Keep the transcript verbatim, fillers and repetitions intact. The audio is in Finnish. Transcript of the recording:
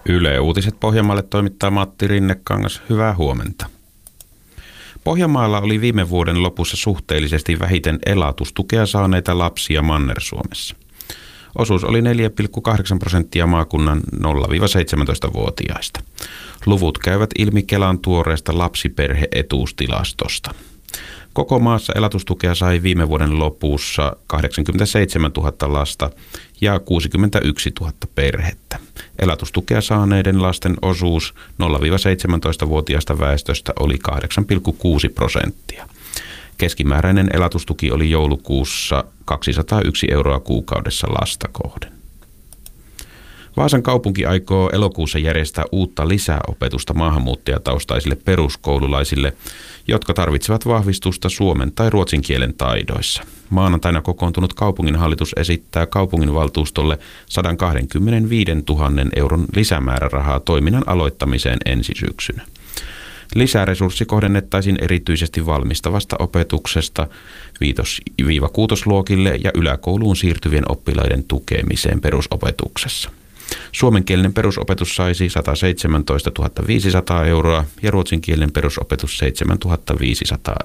Yle Uutiset Pohjanmaalle toimittaa Matti Rinnekangas. Hyvää huomenta. Pohjanmaalla oli viime vuoden lopussa suhteellisesti vähiten elatustukea saaneita lapsia Manner-Suomessa. Osuus oli neljä pilkku kahdeksan prosenttia maakunnan nolla seitsemäntoista-vuotiaista. Luvut käyvät ilmi Kelan tuoreesta lapsiperhe-etuustilastosta. Koko maassa elatustukea sai viime vuoden lopussa kahdeksankymmentäseitsemäntuhatta lasta ja kuusikymmentäyksituhatta perhettä. Elatustukea saaneiden lasten osuus nolla seitsemäntoista-vuotiaasta väestöstä oli kahdeksan pilkku kuusi prosenttia. Keskimääräinen elatustuki oli joulukuussa kaksisataayksi euroa kuukaudessa lasta kohden. Vaasan kaupunki aikoo elokuussa järjestää uutta lisäopetusta maahanmuuttajataustaisille peruskoululaisille, jotka tarvitsevat vahvistusta suomen tai ruotsin kielen taidoissa. Maanantaina kokoontunut kaupunginhallitus esittää kaupunginvaltuustolle sata kaksikymmentäviisituhatta euron lisämäärärahaa toiminnan aloittamiseen ensi syksynä. Lisäresurssi kohdennettaisiin erityisesti valmistavasta opetuksesta viitos-kuutosluokille ja yläkouluun siirtyvien oppilaiden tukemiseen perusopetuksessa. Suomenkielinen perusopetus saisi sata seitsemäntoistatuhatta viisisataa euroa ja ruotsinkielinen perusopetus seitsemäntuhatta viisisataa